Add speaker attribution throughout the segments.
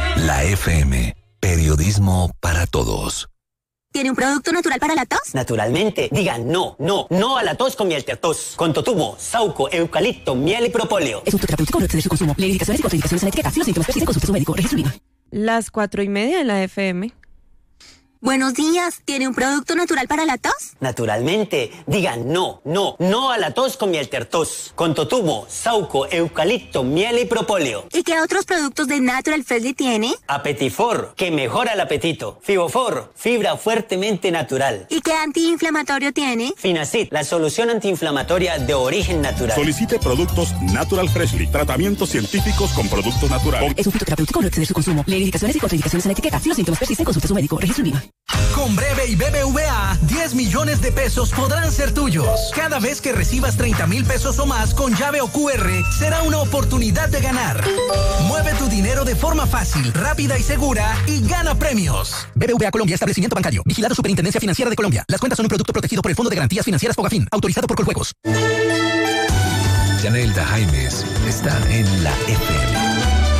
Speaker 1: La FM, periodismo para todos.
Speaker 2: ¿Tiene un producto natural para la tos?
Speaker 3: Naturalmente. Diga no a la tos con miel tertos. Con totumo, sauco, eucalipto, miel y propóleo.
Speaker 4: Es un terapéutico, no exceder su consumo. Lee indicaciones y contraindicaciones en la etiqueta. Si los síntomas persisten, consulte a su médico. Registro IVA.
Speaker 5: 4:30 en la FM.
Speaker 2: Buenos días. ¿Tiene un producto natural para la tos?
Speaker 3: Naturalmente. Diga no a la tos con miel tertos. Con totumo, sauco, eucalipto, miel y propóleo.
Speaker 2: ¿Y qué otros productos de Natural Freshly tiene?
Speaker 3: Apetifor, que mejora el apetito. Fibofor, fibra fuertemente natural.
Speaker 2: ¿Y qué antiinflamatorio tiene?
Speaker 3: Finacid, la solución antiinflamatoria de origen natural.
Speaker 6: Solicite productos Natural Freshly. Tratamientos científicos con productos naturales.
Speaker 4: Es un fitoterapéutico, no exceder su consumo. Lee indicaciones y contraindicaciones en la etiqueta. Si los síntomas persisten, consulte a su médico. Registro IVA.
Speaker 7: Con Breve y BBVA, 10 millones de pesos podrán ser tuyos. Cada vez que recibas 30,000 pesos o más con llave o QR, será una oportunidad de ganar. Mueve tu dinero de forma fácil, rápida y segura y gana premios.
Speaker 8: BBVA Colombia, establecimiento bancario. Vigilado Superintendencia Financiera de Colombia. Las cuentas son un producto protegido por el Fondo de Garantías Financieras Fogafín, autorizado por Coljuegos.
Speaker 1: Yanelda Jaimes está en la FM.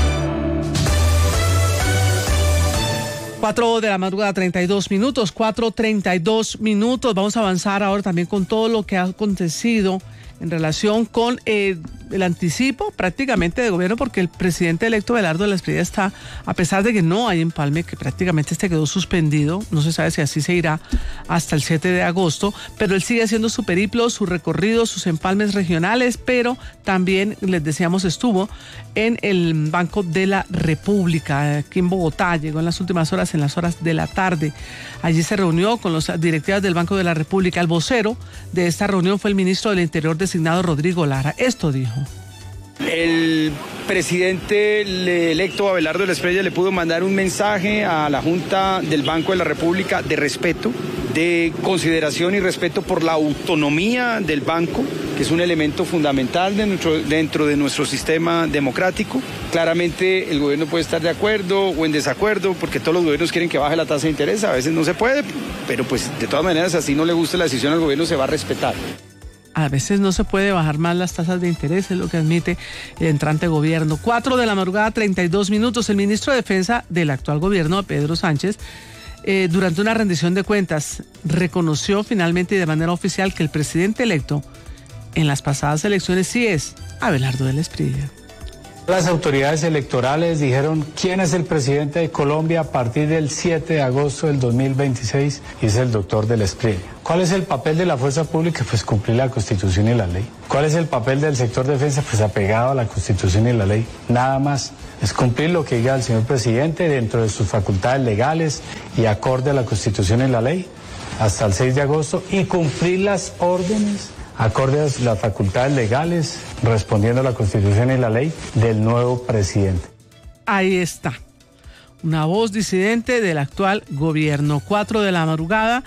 Speaker 9: 4 de la madrugada, 32 minutos, 4:32 minutos. Vamos a avanzar ahora también con todo lo que ha acontecido en relación con el anticipo prácticamente de gobierno, porque el presidente electo Abelardo de la Espriella está, a pesar de que no hay empalme, que prácticamente quedó suspendido, no se sabe si así se irá hasta el 7 de agosto, pero él sigue haciendo su periplo, su recorrido, sus empalmes regionales, pero también, les decíamos, estuvo en el Banco de la República, aquí en Bogotá, llegó en las últimas horas, en las horas de la tarde. Allí se reunió con los directivos del Banco de la República. El vocero de esta reunión fue el ministro del Interior designado Rodrigo Lara. Esto dijo.
Speaker 10: El presidente electo Abelardo de la Espriella le pudo mandar un mensaje a la Junta del Banco de la República de respeto, de consideración y respeto por la autonomía del banco, que es un elemento fundamental dentro de nuestro sistema democrático. Claramente el gobierno puede estar de acuerdo o en desacuerdo, porque todos los gobiernos quieren que baje la tasa de interés, a veces no se puede, pero pues de todas maneras, así no le gusta la decisión al gobierno, se va a respetar.
Speaker 9: A veces no se puede bajar más las tasas de interés, es lo que admite el entrante gobierno. 4 de la madrugada, 32 minutos. El ministro de Defensa del actual gobierno, Pedro Sánchez, durante una rendición de cuentas, reconoció finalmente y de manera oficial que el presidente electo en las pasadas elecciones sí es Abelardo de la Espriella.
Speaker 11: Las autoridades electorales dijeron quién es el presidente de Colombia a partir del 7 de agosto del 2026 y es el doctor de la Espriella. ¿Cuál es el papel de la fuerza pública? Pues cumplir la Constitución y la ley. ¿Cuál es el papel del sector defensa? Pues apegado a la Constitución y la ley. Nada más. Es cumplir lo que diga el señor presidente dentro de sus facultades legales y acorde a la Constitución y la ley hasta el 6 de agosto y cumplir las órdenes acorde a las facultades legales, respondiendo a la Constitución y la ley del nuevo presidente.
Speaker 9: Ahí está, una voz disidente del actual gobierno. 4 de la madrugada,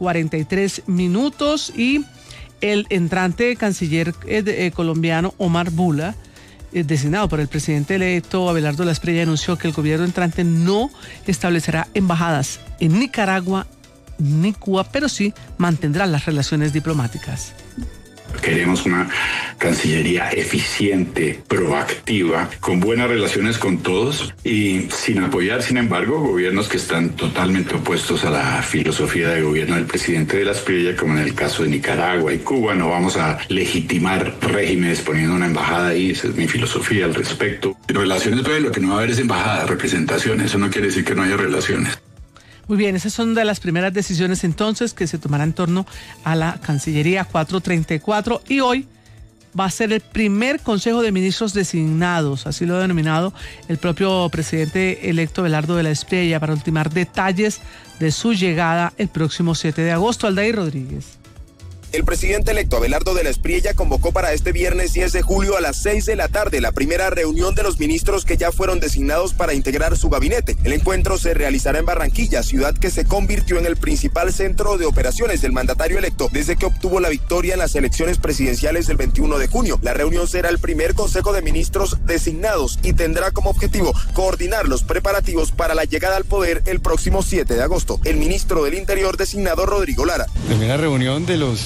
Speaker 9: 43 minutos, y el entrante canciller colombiano Omar Bula, designado por el presidente electo Abelardo de la Espriella, anunció que el gobierno entrante no establecerá embajadas en Nicaragua ni Cuba, pero sí mantendrá las relaciones diplomáticas.
Speaker 12: Queremos una Cancillería eficiente, proactiva, con buenas relaciones con todos y sin apoyar, sin embargo, gobiernos que están totalmente opuestos a la filosofía de gobierno del presidente de la Espriella, como en el caso de Nicaragua y Cuba. No vamos a legitimar regímenes poniendo una embajada ahí, esa es mi filosofía al respecto. En relaciones, pues, lo que no va a haber es embajada, representación, eso no quiere decir que no haya relaciones.
Speaker 9: Muy bien, esas son de las primeras decisiones entonces que se tomarán en torno a la Cancillería 434 y hoy va a ser el primer Consejo de Ministros designados, así lo ha denominado el propio presidente electo Abelardo de la Espriella, para ultimar detalles de su llegada el próximo 7 de agosto. Aldair Rodríguez.
Speaker 13: El presidente electo Abelardo de la Espriella convocó para este viernes 10 de julio a las 6 de la tarde la primera reunión de los ministros que ya fueron designados para integrar su gabinete. El encuentro se realizará en Barranquilla, ciudad que se convirtió en el principal centro de operaciones del mandatario electo desde que obtuvo la victoria en las elecciones presidenciales del 21 de junio. La reunión será el primer consejo de ministros designados y tendrá como objetivo coordinar los preparativos para la llegada al poder el próximo 7 de agosto. El ministro del Interior designado Rodrigo Lara.
Speaker 14: Primera reunión de los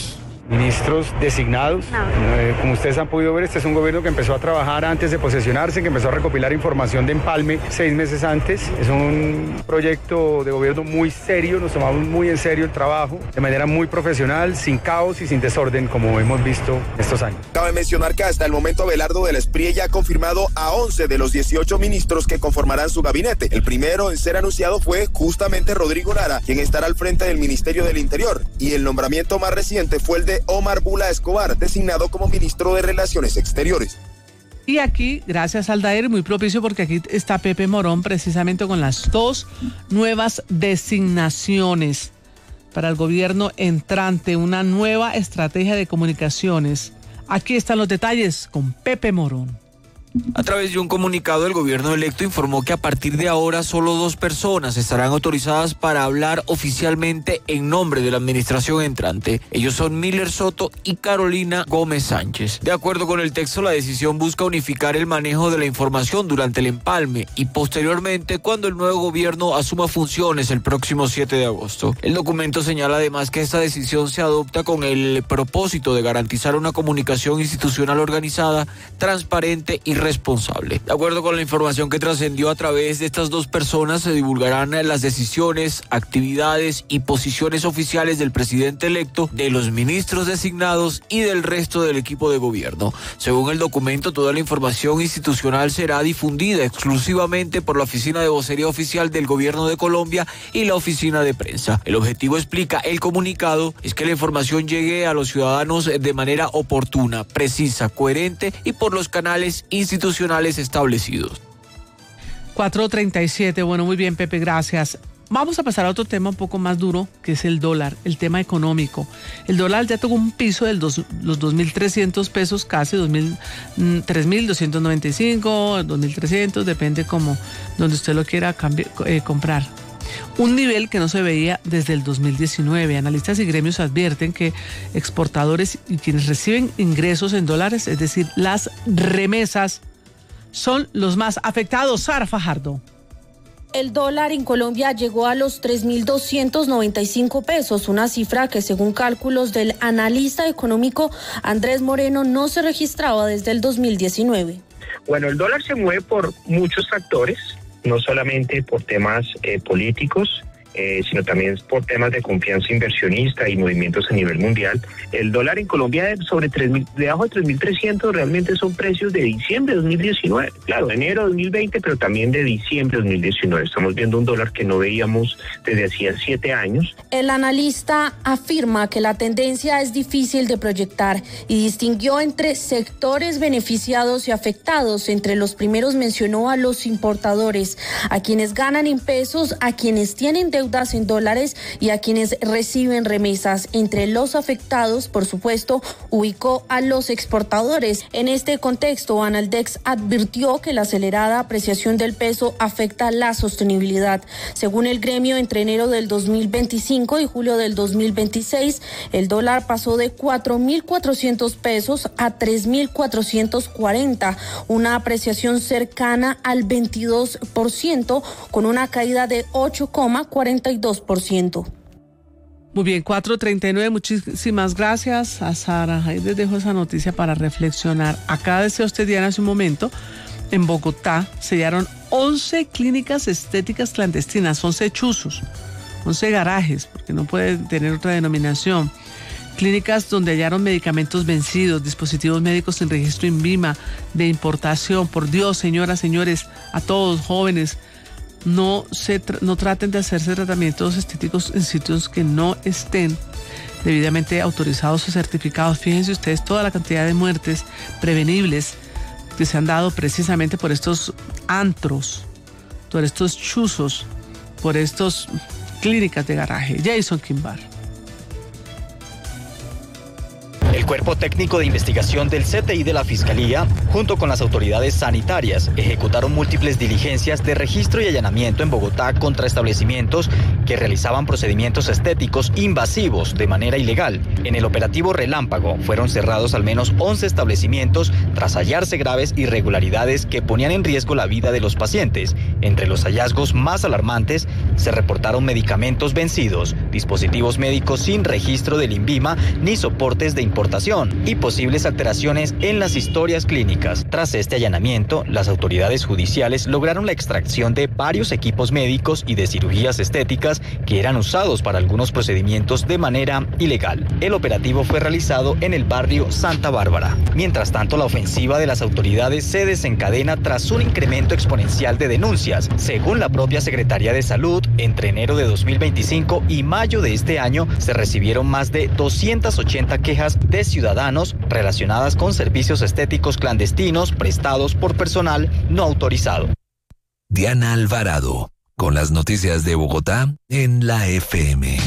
Speaker 10: ministros designados. Como ustedes han podido ver, este es un gobierno que empezó a trabajar antes de posesionarse, que empezó a recopilar información de empalme 6 meses antes. Es un proyecto de gobierno muy serio, nos tomamos muy en serio el trabajo, de manera muy profesional, sin caos y sin desorden, como hemos visto estos años.
Speaker 13: Cabe mencionar que hasta el momento Abelardo de la Espriella ha confirmado a 11 de los 18 ministros que conformarán su gabinete. El primero en ser anunciado fue justamente Rodrigo Lara, quien estará al frente del Ministerio del Interior. Y el nombramiento más reciente fue el de Omar Bula Escobar, designado como ministro de Relaciones Exteriores.
Speaker 9: Y aquí, gracias al DAER, muy propicio porque aquí está Pepe Morón precisamente con las 2 nuevas designaciones para el gobierno entrante, una nueva estrategia de comunicaciones. Aquí están los detalles con Pepe Morón.
Speaker 14: A través de un comunicado, el gobierno electo informó que a partir de ahora solo 2 personas estarán autorizadas para hablar oficialmente en nombre de la administración entrante. Ellos son Miller Soto y Carolina Gómez Sánchez. De acuerdo con el texto, la decisión busca unificar el manejo de la información durante el empalme y posteriormente cuando el nuevo gobierno asuma funciones el próximo 7 de agosto. El documento señala además que esta decisión se adopta con el propósito de garantizar una comunicación institucional organizada, transparente y responsable. De acuerdo con la información que trascendió, a través de estas 2 personas se divulgarán las decisiones, actividades y posiciones oficiales del presidente electo, de los ministros designados y del resto del equipo de gobierno. Según el documento, toda la información institucional será difundida exclusivamente por la Oficina de Vocería Oficial del Gobierno de Colombia y la Oficina de Prensa. El objetivo, explica el comunicado, es que la información llegue a los ciudadanos de manera oportuna, precisa, coherente y por los canales institucionales establecidos.
Speaker 9: 4:37, bueno, muy bien, Pepe, gracias. Vamos a pasar a otro tema un poco más duro, que es el dólar, el tema económico. El dólar ya tocó un piso de los 2.300 pesos, casi 3.295, 2.300, depende como donde usted lo quiera comprar. Un nivel que no se veía desde el 2019. Analistas y gremios advierten que exportadores y quienes reciben ingresos en dólares, es decir, las remesas, son los más afectados. Sara Fajardo.
Speaker 15: El dólar en Colombia llegó a los 3.295 pesos, una cifra que según cálculos del analista económico Andrés Moreno no se registraba desde el 2019.
Speaker 16: Bueno, el dólar se mueve por muchos factores, no solamente por temas políticos, sino también por temas de confianza inversionista y movimientos a nivel mundial. El dólar en Colombia sobre 3.000, debajo de 3.300 realmente son precios de diciembre de 2019, claro, enero de 2020, pero también de diciembre de 2019. Estamos viendo un dólar que no veíamos desde hacía 7 años.
Speaker 15: El analista afirma que la tendencia es difícil de proyectar y distinguió entre sectores beneficiados y afectados. Entre los primeros mencionó a los importadores, a quienes ganan en pesos, a quienes tienen deudas en dólares y a quienes reciben remesas. Entre los afectados, por supuesto, ubicó a los exportadores. En este contexto, Analdex advirtió que la acelerada apreciación del peso afecta la sostenibilidad. Según el gremio, entre enero del 2025 y julio del 2026, el dólar pasó de 4.400 pesos a 3.440, una apreciación cercana al 22%, con una caída de 8,42%.
Speaker 9: Muy bien, 4:39, muchísimas gracias a Sara. Ahí les dejo esa noticia para reflexionar. Acá decía usted, Diana, hace un momento, en Bogotá sellaron 11 clínicas estéticas clandestinas, 11 chuzos, 11 garajes, porque no puede tener otra denominación. Clínicas donde hallaron medicamentos vencidos, dispositivos médicos en registro INVIMA, de importación. Por Dios, señoras, señores, a todos jóvenes, no traten de hacerse tratamientos estéticos en sitios que no estén debidamente autorizados o certificados. Fíjense ustedes toda la cantidad de muertes prevenibles que se han dado precisamente por estos antros, por estos chuzos, por estas clínicas de garaje. Jason Kimbar.
Speaker 17: El Cuerpo Técnico de Investigación del CTI de la Fiscalía, junto con las autoridades sanitarias, ejecutaron múltiples diligencias de registro y allanamiento en Bogotá contra establecimientos que realizaban procedimientos estéticos invasivos de manera ilegal. En el operativo Relámpago fueron cerrados al menos 11 establecimientos tras hallarse graves irregularidades que ponían en riesgo la vida de los pacientes. Entre los hallazgos más alarmantes se reportaron medicamentos vencidos, dispositivos médicos sin registro del INVIMA ni soportes de importación y posibles alteraciones en las historias clínicas. Tras este allanamiento, las autoridades judiciales lograron la extracción de varios equipos médicos y de cirugías estéticas que eran usados para algunos procedimientos de manera ilegal. El operativo fue realizado en el barrio Santa Bárbara. Mientras tanto, la ofensiva de las autoridades se desencadena tras un incremento exponencial de denuncias. Según la propia Secretaría de Salud, entre enero de 2025 y mayo de este año se recibieron más de 280 quejas de ciudadanos relacionadas con servicios estéticos clandestinos prestados por personal no autorizado.
Speaker 1: Diana Alvarado, con las noticias de Bogotá en la FM.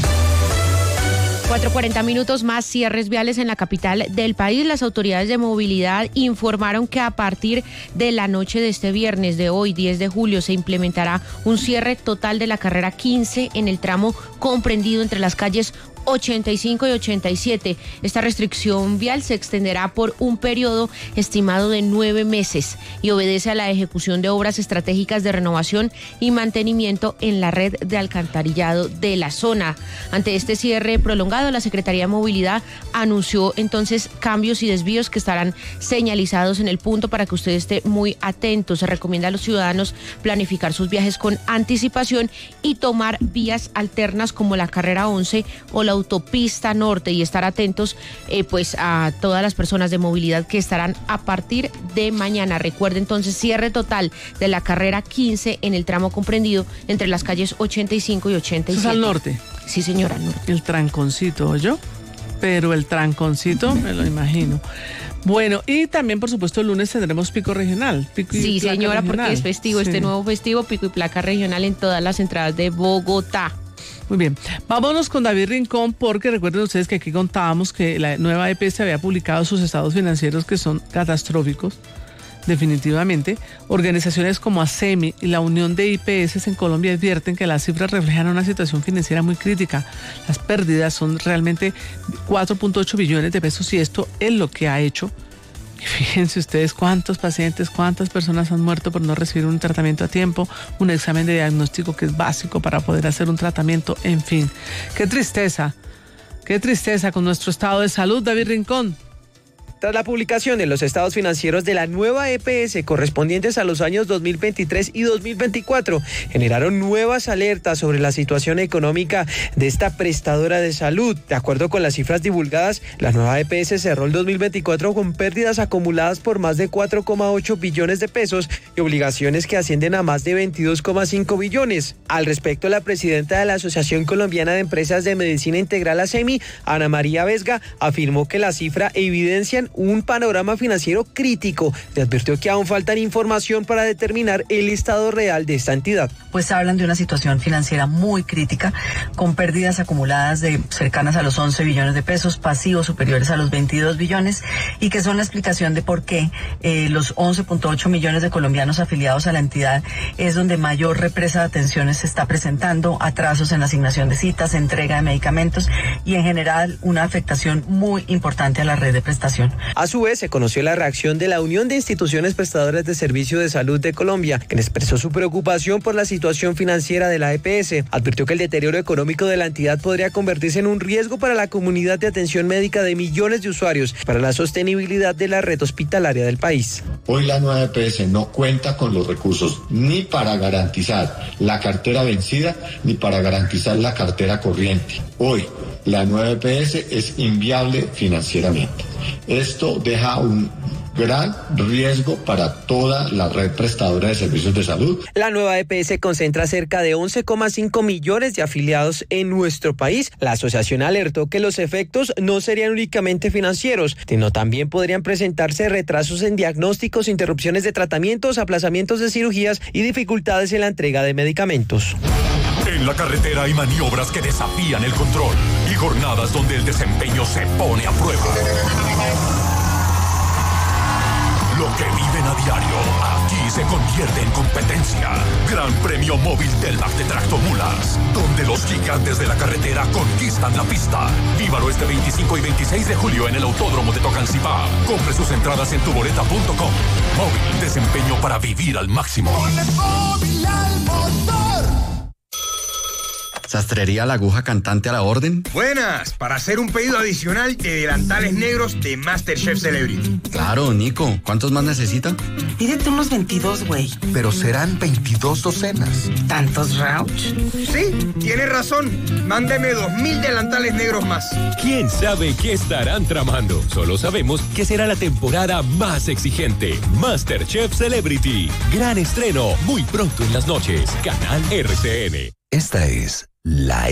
Speaker 18: 4:40 minutos más, cierres viales en la capital del país. Las autoridades de movilidad informaron que a partir de la noche de este viernes, de hoy, 10 de julio, se implementará un cierre total de la carrera 15 en el tramo comprendido entre las calles 85 y 87. Esta restricción vial se extenderá por un periodo estimado de 9 meses y obedece a la ejecución de obras estratégicas de renovación y mantenimiento en la red de alcantarillado de la zona. Ante este cierre prolongado, la Secretaría de Movilidad anunció entonces cambios y desvíos que estarán señalizados en el punto para que usted esté muy atento. Se recomienda a los ciudadanos planificar sus viajes con anticipación y tomar vías alternas como la carrera 11 o la autopista norte y estar atentos pues a todas las personas de movilidad que estarán a partir de mañana. Recuerde entonces, cierre total de la carrera 15 en el tramo comprendido entre las calles 85 y 87.
Speaker 9: ¿Eso es al norte?
Speaker 18: Sí, señora, al norte.
Speaker 9: El tranconcito, ¿oyó? Pero el tranconcito me lo imagino. Bueno, y también, por supuesto, el lunes tendremos pico regional.
Speaker 18: Sí, señora, regional, porque es festivo, sí. Este nuevo festivo, pico y placa regional en todas las entradas de Bogotá.
Speaker 9: Muy bien, vámonos con David Rincón, porque recuerden ustedes que aquí contábamos que la nueva EPS había publicado sus estados financieros que son catastróficos, definitivamente. Organizaciones como ASEMI y la Unión de IPS en Colombia advierten que las cifras reflejan una situación financiera muy crítica. Las pérdidas son realmente 4.8 billones de pesos y esto es lo que ha hecho. Fíjense ustedes cuántos pacientes, cuántas personas han muerto por no recibir un tratamiento a tiempo, un examen de diagnóstico que es básico para poder hacer un tratamiento, en fin. Qué tristeza con nuestro estado de salud, David Rincón.
Speaker 19: Tras la publicación de los estados financieros de la nueva EPS correspondientes a los años 2023 y 2024, generaron nuevas alertas sobre la situación económica de esta prestadora de salud. De acuerdo con las cifras divulgadas, la nueva EPS cerró el 2024 con pérdidas acumuladas por más de 4,8 billones de pesos y obligaciones que ascienden a más de 22,5 billones. Al respecto, la presidenta de la Asociación Colombiana de Empresas de Medicina Integral ASEMI, Ana María Vesga, afirmó que la cifra evidencian un panorama financiero crítico y advirtió que aún falta información para determinar el estado real de esta entidad.
Speaker 20: Pues hablan de una situación financiera muy crítica, con pérdidas acumuladas de cercanas a los 11 billones de pesos, pasivos superiores a los 22 billones, y que son la explicación de por qué los 11.8 millones de colombianos afiliados a la entidad es donde mayor represa de atenciones se está presentando, atrasos en la asignación de citas, entrega de medicamentos y en general una afectación muy importante a la red de prestación.
Speaker 19: A su vez, se conoció la reacción de la Unión de Instituciones Prestadoras de Servicio de Salud de Colombia, quien expresó su preocupación por la situación financiera de la EPS. Advirtió que el deterioro económico de la entidad podría convertirse en un riesgo para la comunidad de atención médica de millones de usuarios, para la sostenibilidad de la red hospitalaria del país.
Speaker 21: Hoy la nueva EPS no cuenta con los recursos ni para garantizar la cartera vencida ni para garantizar la cartera corriente. Hoy la nueva EPS es inviable financieramente. Esto deja un gran riesgo para toda la red prestadora de servicios de salud.
Speaker 19: La nueva EPS concentra cerca de 11,5 millones de afiliados en nuestro país. La asociación alertó que los efectos no serían únicamente financieros, sino también podrían presentarse retrasos en diagnósticos, interrupciones de tratamientos, aplazamientos de cirugías y dificultades en la entrega de medicamentos.
Speaker 22: En la carretera hay maniobras que desafían el control y jornadas donde el desempeño se pone a prueba. Lo que viven a diario, aquí se convierte en competencia. Gran Premio Móvil Delvac de Tractomulas, donde los gigantes de la carretera conquistan la pista. Vívalo este 25 y 26 de julio en el Autódromo de Tocancipá. Compre sus entradas en tuboleta.com. Móvil, desempeño para vivir al máximo.
Speaker 23: Móvil al motor.
Speaker 2: Sastrería La Aguja Cantante a la orden.
Speaker 5: Buenas, para hacer un pedido adicional de delantales negros de MasterChef Celebrity.
Speaker 2: Claro, Nico. ¿Cuántos más necesita?
Speaker 23: Pídete unos 22, güey.
Speaker 24: Pero serán 22 docenas.
Speaker 23: ¿Tantos Rauch?
Speaker 5: Sí, tiene razón. Mándeme 2000 delantales negros más.
Speaker 25: ¿Quién sabe qué estarán tramando? Solo sabemos que será la temporada más exigente. MasterChef Celebrity. Gran estreno muy pronto en las noches. Canal RCN.
Speaker 1: Esta es la